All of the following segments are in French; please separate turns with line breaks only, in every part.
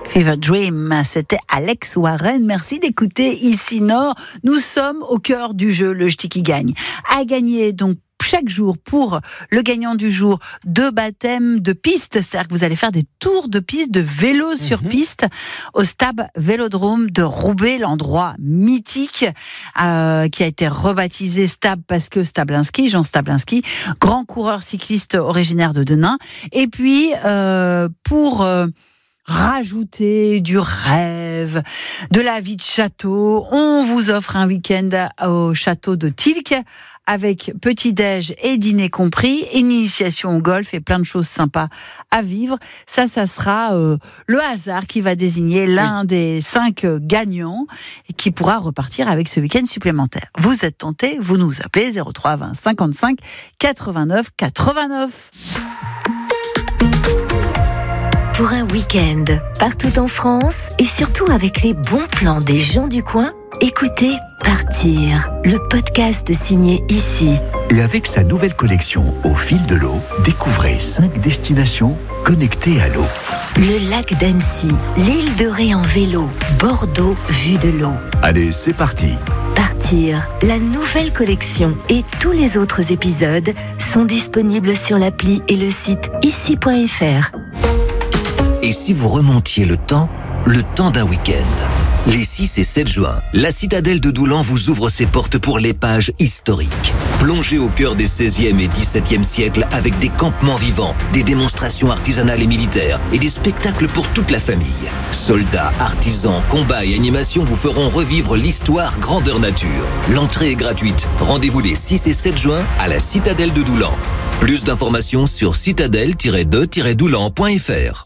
Fever Dream, c'était Alex Warren. Merci d'écouter Ici Nord. Nous sommes au cœur du jeu, le Ch'ti qui gagne. À gagner donc chaque jour pour le gagnant du jour 2 baptêmes de piste, c'est-à-dire que vous allez faire des tours de piste, de vélo sur piste au Stab Vélodrome de Roubaix, l'endroit mythique qui a été rebaptisé Stab parce que Stablinski, Jean Stablinski, grand coureur cycliste originaire de Denain. Et puis pour rajouter du rêve, de la vie de château, on vous offre un week-end au château de Tilk avec petit-déj et dîner compris, initiation au golf et plein de choses sympas à vivre. Ça sera le hasard qui va désigner l'un des 5 gagnants et qui pourra repartir avec ce week-end supplémentaire. Vous êtes tenté, vous nous appelez 03 20 55 89 89.
Pour un week-end partout en France et surtout avec les bons plans des gens du coin, écoutez Partir, le podcast signé Ici.
Et avec sa nouvelle collection Au fil de l'eau, découvrez 5 destinations connectées à l'eau.
Le lac d'Annecy, l'île de Ré en vélo, Bordeaux vue de l'eau.
Allez, c'est parti.
Partir, la nouvelle collection et tous les autres épisodes sont disponibles sur l'appli et le site ici.fr.
Et si vous remontiez le temps d'un week-end ? Les 6 et 7 juin, la citadelle de Doulan vous ouvre ses portes pour l'épage historique. Plongez au cœur des 16e et 17e siècles avec des campements vivants, des démonstrations artisanales et militaires et des spectacles pour toute la famille. Soldats, artisans, combats et animations vous feront revivre l'histoire grandeur nature. L'entrée est gratuite. Rendez-vous les 6 et 7 juin à la citadelle de Doulan. Plus d'informations sur citadelle-de-doulan.fr.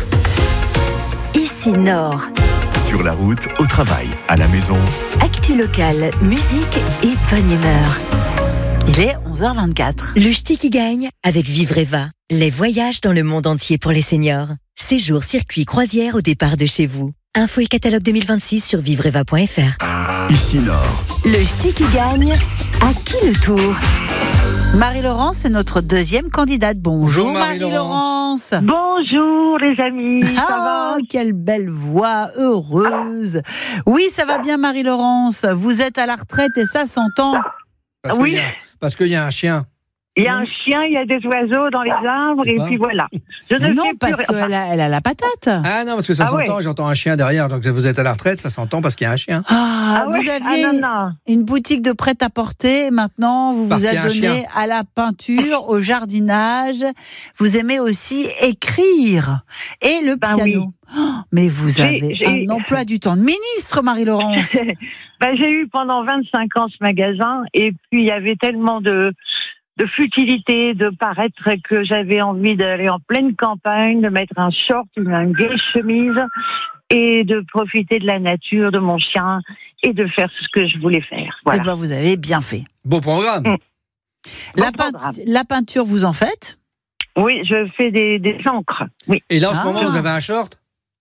Ici Nord.
Sur la route, au travail, à la maison.
Actu locale, musique et bonne humeur.
Il est 11h24.
Le Ch'ti qui gagne avec Vivreva. Les voyages dans le monde entier pour les seniors. Séjour, circuit, croisière au départ de chez vous. Info et catalogue 2026 sur vivreva.fr.
Ici Nord.
Le Ch'ti qui gagne, à qui le tour ?
Marie-Laurence est notre deuxième candidate. Bonjour Marie-Laurence.
Bonjour les amis, ça va ?
Quelle belle voix, heureuse. Oui, ça va bien Marie-Laurence. Vous êtes à la retraite et ça s'entend.
Parce qu'il y a un chien.
Il y a un chien, il y a des oiseaux dans les arbres et puis voilà.
Non, parce qu'elle a la patate.
Ah non, parce que ça s'entend, j'entends un chien derrière. Donc vous êtes à la retraite, ça s'entend parce qu'il y a un chien.
Vous aviez une boutique de prêt-à-porter, maintenant vous vous adonnez à la peinture, au jardinage. Vous aimez aussi écrire et le piano. Oui. Mais vous avez un emploi du temps de ministre, Marie-Laurence.
J'ai eu pendant 25 ans ce magasin et puis il y avait tellement de futilité, de paraître que j'avais envie d'aller en pleine campagne, de mettre un short, une vieille chemise et de profiter de la nature, de mon chien et de faire ce que je voulais faire. Voilà.
Et vous avez bien fait.
Beau programme.
La peinture, vous en faites ?
Oui, je fais des encres. Oui.
Et là, en ce moment, vous avez un short ?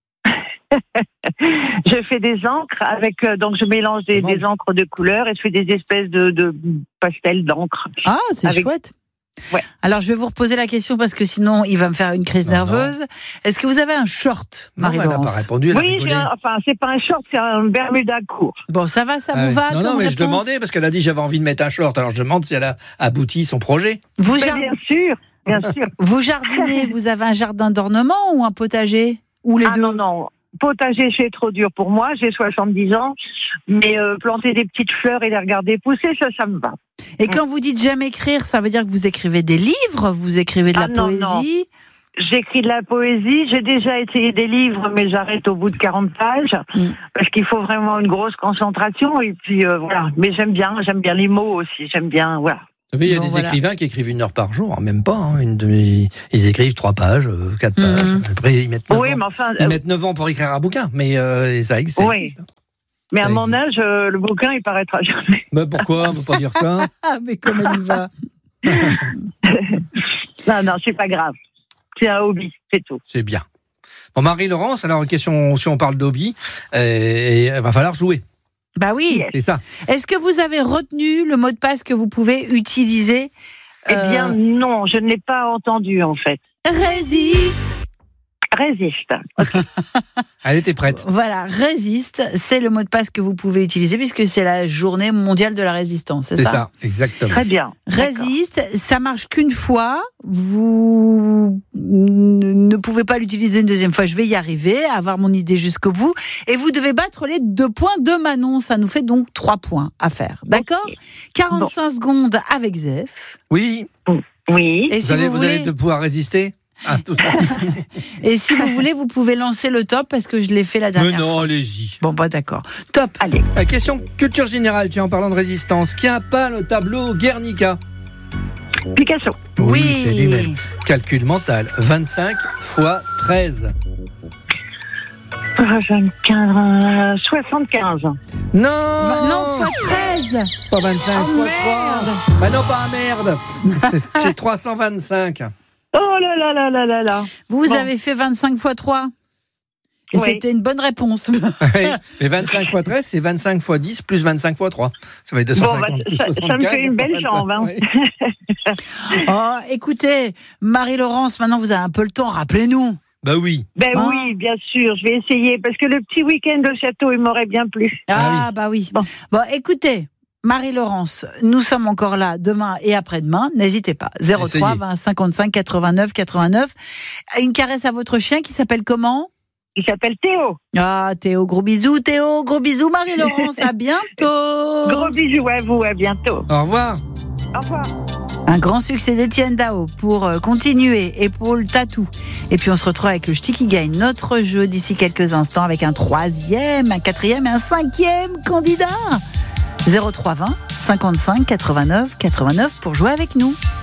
Je fais des encres avec donc je mélange des encres de couleurs et je fais des espèces de pastels d'encre.
Ah, c'est chouette. Ouais. Alors je vais vous reposer la question parce que sinon il va me faire une crise nerveuse. Est-ce que vous avez un short, Marie-Laurence ?
Elle n'a pas répondu.
Oui, c'est pas un short, c'est un Bermuda court.
Bon, ça va, ça vous va ?
Non, mais je demandais parce qu'elle a dit j'avais envie de mettre un short. Alors je demande si elle a abouti son projet.
Bien sûr.
Vous jardinez, vous avez un jardin d'ornement ou un potager ? Ou les deux ?
Non. Potager, c'est trop dur pour moi, j'ai 70 ans, mais planter des petites fleurs et les regarder pousser, ça me va.
Et quand vous dites j'aime écrire, ça veut dire que vous écrivez des livres, vous écrivez de la poésie ?
Non. J'écris de la poésie, j'ai déjà essayé des livres, mais j'arrête au bout de 40 pages, parce qu'il faut vraiment une grosse concentration, et puis voilà. Mais j'aime bien les mots aussi, j'aime bien, voilà.
Vous savez, il y a des écrivains qui écrivent 1 heure par jour, même pas. Ils écrivent 3 pages, 4 pages. Après, ils mettent 9 ans pour écrire un bouquin, mais ça existe.
Oui. Mais à mon âge, le bouquin, il paraîtra jamais.
Mais pourquoi ? On ne peut pas dire ça.
Mais comment il va ?
Non, c'est pas grave. C'est un hobby, c'est tout.
C'est bien. Bon, Marie-Laurence, alors, question, si on parle d'hobby, il va falloir jouer.
Bah oui,
c'est ça.
Est-ce que vous avez retenu le mot de passe que vous pouvez utiliser ?
Eh bien, non, je ne l'ai pas entendu, en fait.
Résiste.
Résiste. Okay.
Elle était prête.
Voilà, résiste, c'est le mot de passe que vous pouvez utiliser puisque c'est la journée mondiale de la résistance, c'est ça ?
C'est ça, exactement.
Très bien.
Résiste, ça marche qu'une fois, vous ne pouvez pas l'utiliser une deuxième fois, je vais y arriver, avoir mon idée jusqu'au bout, et vous devez battre les 2 points de Manon, ça nous fait donc 3 points à faire, d'accord ? Okay. 45 secondes avec Zef.
Oui.
Oui.
Et si vous allez pouvoir résister ? Ah, tout ça.
Et si vous voulez, vous pouvez lancer le top parce que je l'ai fait la dernière fois.
Mais non, allez-y.
Bon, d'accord. Top.
Allez.
Question culture générale, tiens, en parlant de résistance. Qui a peint le tableau Guernica ?
Picasso.
Oui,
c'est lui-même. Calcul mental. 25 fois 13.
75. 75.
Non, fois 13.
Pas 25 fois 3. Bah non, pas merde. C'est 325.
Oh là là là là là là.
Vous avez fait 25 fois 3. Et c'était une bonne réponse.
Oui, mais 25 fois 13, c'est 25 fois 10 plus 25 fois 3. Ça va être 250 plus 75.
Ça me fait une belle jambe. Hein.
Oui.
Oh, écoutez, Marie-Laurence, maintenant vous avez un peu le temps, rappelez-nous.
Bah oui.
Oui, bien sûr, je vais essayer, parce que le petit week-end au château, il m'aurait bien plu.
Bah oui. Bon, écoutez, Marie-Laurence, nous sommes encore là demain et après-demain. N'hésitez pas. 03 20 55 89 89. Une caresse à votre chien qui s'appelle comment ?
Il s'appelle Théo.
Ah, Théo, gros bisous, Théo, gros bisous, Marie-Laurence, à bientôt.
Gros bisous à vous, à bientôt.
Au revoir.
Au revoir.
Un grand succès d'Étienne Dao pour continuer et pour le tatou. Et puis on se retrouve avec le Ch'ti qui gagne notre jeu d'ici quelques instants avec un 3e, un 4e et un 5e candidat. 03 20 55 89 89 pour jouer avec nous.